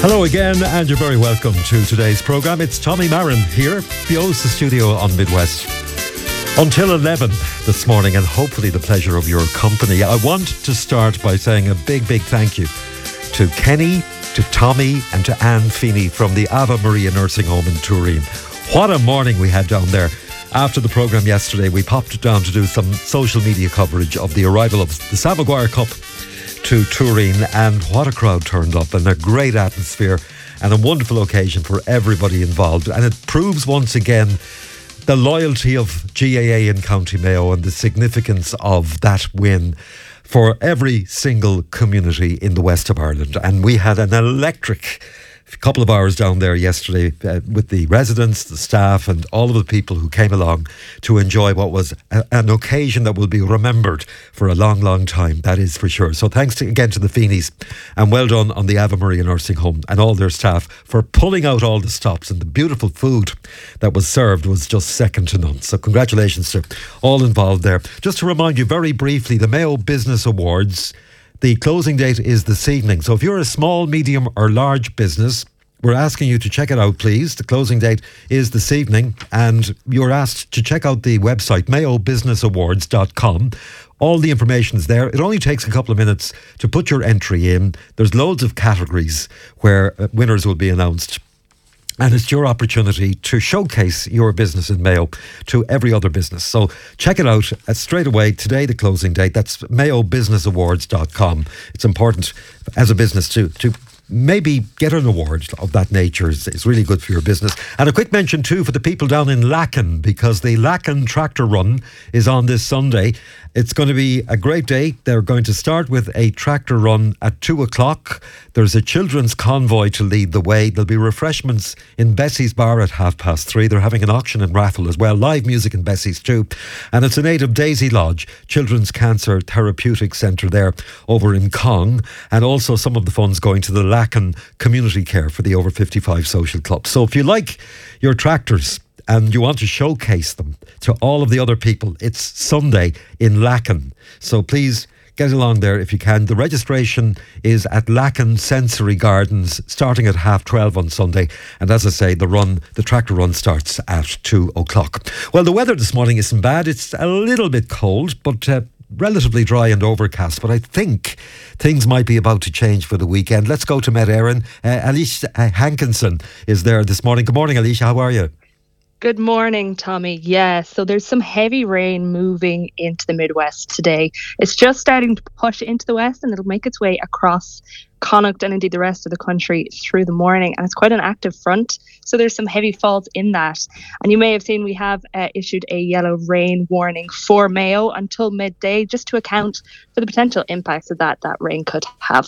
Hello again, and you're very welcome to today's programme. It's Tommy Marin here, the Oasis studio on Midwest. Until 11 this morning, and hopefully the pleasure of your company. I want to start by saying a big thank you to Kenny, to Tommy, and to Anne Feeney from the Ave Maria Nursing Home in Turin. What a morning we had down there. After the programme yesterday, we popped down to do some social media coverage of the arrival of the Savoguer Cup to Turin, and what a crowd turned up, and a great atmosphere and a wonderful occasion for everybody involved. And it proves once again the loyalty of GAA in County Mayo and the significance of that win for every single community in the west of Ireland. And we had an electric couple of hours down there yesterday with the residents, the staff, and all of the people who came along to enjoy what was an occasion that will be remembered for a long time, that is for sure. So thanks again to the Feeneys, and well done on the Ave Maria Nursing Home and all their staff for pulling out all the stops, and the beautiful food that was served was just second to none. So congratulations to all involved there. Just to remind you very briefly, the Mayo Business Awards, the closing date is this evening. So if you're a small, medium or large business, we're asking you to check it out, please. The closing date is this evening, and you're asked to check out the website, mayobusinessawards.com. All the information is there. It only takes a couple of minutes to put your entry in. There's loads of categories where winners will be announced. And it's your opportunity to showcase your business in Mayo to every other business. So check it out straight away. Today, the closing date. That's mayobusinessawards.com. It's important as a business to maybe get an award of that nature. It's really good for your business. And a quick mention too for the people down in Lacken, because the Lacken Tractor Run is on this Sunday. It's going to be a great day. They're going to start with a tractor run at 2:00. There's a children's convoy to lead the way. There'll be refreshments in Bessie's Bar at 3:30. They're having an auction and raffle as well. Live music in Bessie's too. And it's in aid of Daisy Lodge, Children's Cancer Therapeutic Centre there over in Cong. And also some of the funds going to the Lacken Community Care for the Over 55 Social Club. So if you like your tractors and you want to showcase them to all of the other people, it's Sunday in Lacken. So please get along there if you can. The registration is at Lacken Sensory Gardens, starting at 12:30 on Sunday. And as I say, the tractor run starts at 2:00. Well, the weather this morning isn't bad. It's a little bit cold, but relatively dry and overcast, but I think things might be about to change for the weekend. Let's go to Met Éireann. Alicia Hankinson is there this morning. Good morning, Alicia. How are you? Good morning, Tommy. Yeah, so there's some heavy rain moving into the Midwest today. It's just starting to push into the west, and it'll make its way across Connacht and indeed the rest of the country through the morning. And it's quite an active front, so there's some heavy falls in that. And you may have seen we have issued a yellow rain warning for Mayo until midday, just to account for the potential impacts that rain could have.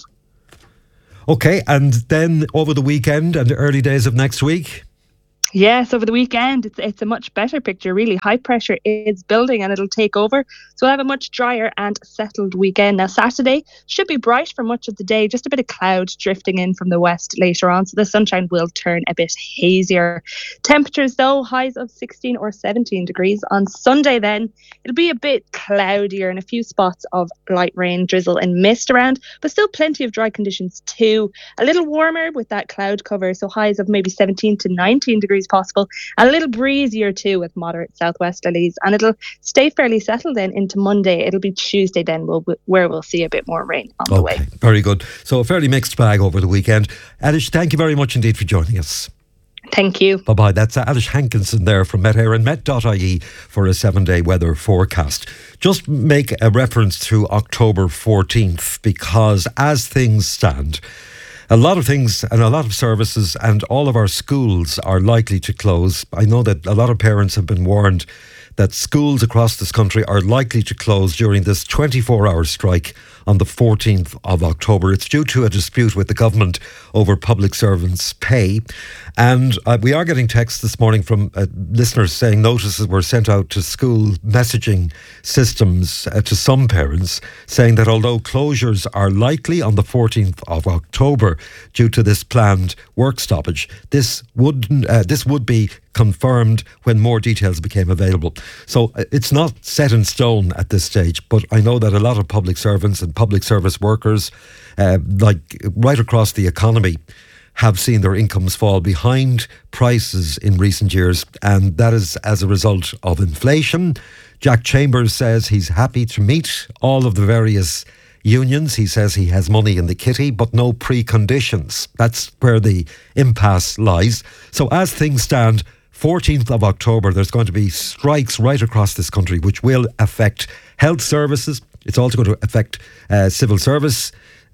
Okay, and then over the weekend and the early days of next week? Yes, over the weekend, it's a much better picture, really. High pressure is building and it'll take over. So we'll have a much drier and settled weekend. Now, Saturday should be bright for much of the day. Just a bit of cloud drifting in from the west later on. So the sunshine will turn a bit hazier. Temperatures, though, highs of 16 or 17 degrees. On Sunday, then, it'll be a bit cloudier and a few spots of light rain, drizzle and mist around. But still plenty of dry conditions, too. A little warmer with that cloud cover. So highs of maybe 17 to 19 degrees possible, and a little breezier too with moderate southwesterlies, and it'll stay fairly settled then into Monday. It'll be Tuesday then where we'll see a bit more rain on the way. Very good. So a fairly mixed bag over the weekend. Alice, thank you very much indeed for joining us. Thank you. Bye-bye. That's Alice Hankinson there from Met Éireann, met.ie for a 7-day weather forecast. Just make a reference to October 14th, because as things stand, a lot of things and a lot of services and all of our schools are likely to close. I know that a lot of parents have been warned that schools across this country are likely to close during this 24-hour strike on the 14th of October. It's due to a dispute with the government over public servants' pay. And we are getting texts this morning from listeners saying notices were sent out to school messaging systems to some parents, saying that although closures are likely on the 14th of October due to this planned work stoppage, this would be confirmed when more details became available. So it's not set in stone at this stage, but I know that a lot of public servants and public service workers, like right across the economy, have seen their incomes fall behind prices in recent years, and that is as a result of inflation. Jack Chambers says he's happy to meet all of the various unions. He says he has money in the kitty, but no preconditions. That's where the impasse lies. So as things stand, 14th of October, there's going to be strikes right across this country, which will affect health services. It's also going to affect civil services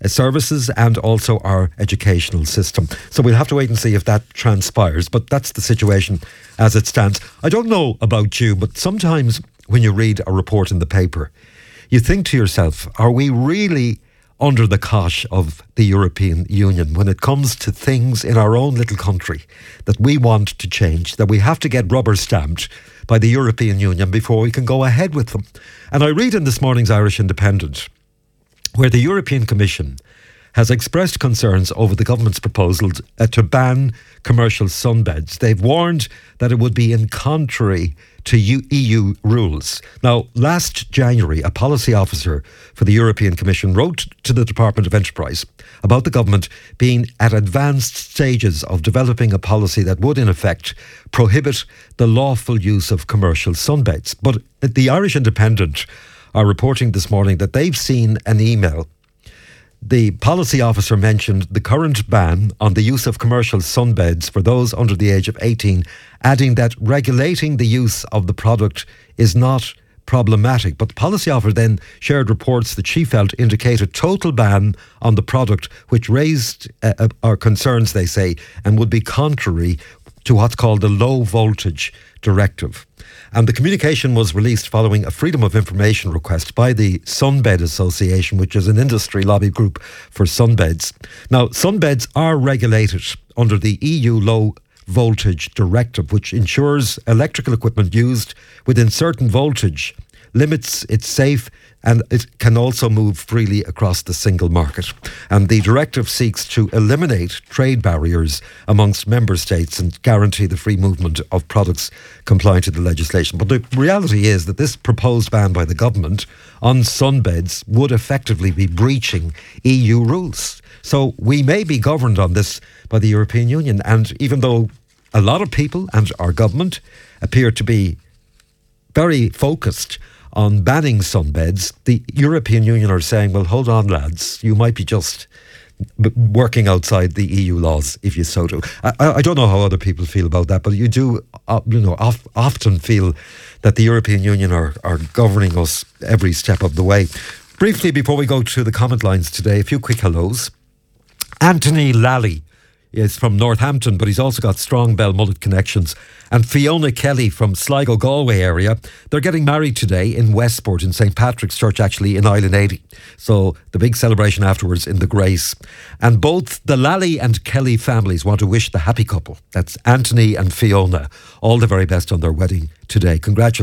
and also our educational system. So we'll have to wait and see if that transpires. But that's the situation as it stands. I don't know about you, but sometimes when you read a report in the paper, you think to yourself, are we really under the cosh of the European Union when it comes to things in our own little country that we want to change, that we have to get rubber stamped by the European Union before we can go ahead with them? And I read in this morning's Irish Independent where the European Commission has expressed concerns over the government's proposal to ban commercial sunbeds. They've warned that it would be in contrary to EU rules. Now, last January, a policy officer for the European Commission wrote to the Department of Enterprise about the government being at advanced stages of developing a policy that would, in effect, prohibit the lawful use of commercial sunbeds. But the Irish Independent are reporting this morning that they've seen an email. The policy officer mentioned the current ban on the use of commercial sunbeds for those under the age of 18, adding that regulating the use of the product is not problematic. But the policy officer then shared reports that she felt indicate a total ban on the product, which raised our concerns, they say, and would be contrary to what's called the Low Voltage Directive. And the communication was released following a Freedom of Information request by the Sunbed Association, which is an industry lobby group for sunbeds. Now, sunbeds are regulated under the EU Low Voltage Directive, which ensures electrical equipment used within certain voltage limits it's safe and it can also move freely across the single market. And the directive seeks to eliminate trade barriers amongst member states and guarantee the free movement of products compliant to the legislation. But the reality is that this proposed ban by the government on sunbeds would effectively be breaching EU rules. So we may be governed on this by the European Union. And even though a lot of people and our government appear to be very focused on banning sunbeds, the European Union are saying, well, hold on, lads, you might be just working outside the EU laws if you so do. I don't know how other people feel about that, but you do often feel that the European Union are governing us every step of the way. Briefly, before we go to the comment lines today, a few quick hellos. Anthony Lally is from Northampton, but he's also got strong Belmullet connections. And Fiona Kelly from Sligo, Galway area, they're getting married today in Westport, in St. Patrick's Church, actually, in Island 80. So the big celebration afterwards in the Grace. And both the Lally and Kelly families want to wish the happy couple, that's Anthony and Fiona, all the very best on their wedding today. Congratulations.